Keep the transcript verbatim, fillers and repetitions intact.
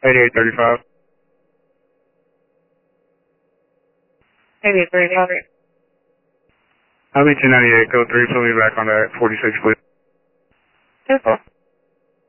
eighty-eight thirty-five. eighty-eight thirty-five. I'll meet you ninety-eight, code three, put me back on that forty-six, please. Okay.